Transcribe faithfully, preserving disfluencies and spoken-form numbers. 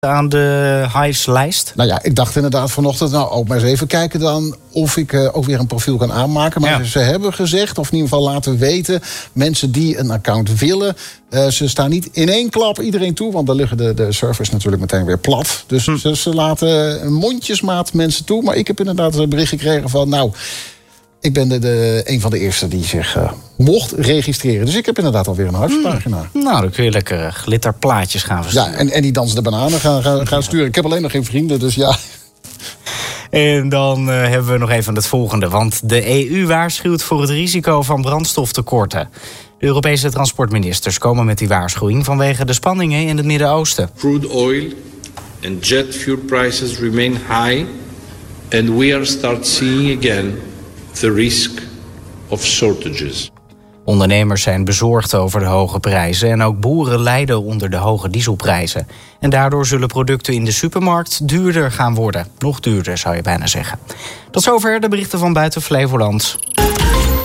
aan de Hives-lijst? Nou ja, ik dacht inderdaad vanochtend, nou ook maar eens even kijken dan of ik uh, ook weer een profiel kan aanmaken. Maar ja. ze hebben gezegd, of in ieder geval laten weten, mensen die een account willen, uh, ze staan niet in één klap iedereen toe, want dan liggen de, de servers natuurlijk meteen weer plat. Dus hm. ze, ze laten een mondjesmaat mensen toe. Maar ik heb inderdaad een bericht gekregen van, nou, ik ben de, de, een van de eerste die zich uh, mocht registreren. Dus ik heb inderdaad alweer een Hives-pagina. Mm. Nou, dan kun je lekker glitterplaatjes gaan versturen. Ja, en, en die dansende bananen gaan, gaan, gaan sturen. Ik heb alleen nog geen vrienden, dus ja. En dan uh, hebben we nog even het volgende. Want de E U waarschuwt voor het risico van brandstoftekorten. De Europese transportministers komen met die waarschuwing vanwege de spanningen in het Midden-Oosten. Crude oil and jet fuel prices remain high. And we are start seeing again the risk of shortages. Ondernemers zijn bezorgd over de hoge prijzen en ook boeren lijden onder de hoge dieselprijzen. En daardoor zullen producten in de supermarkt duurder gaan worden. Nog duurder, zou je bijna zeggen. Tot zover de berichten van buiten Flevoland.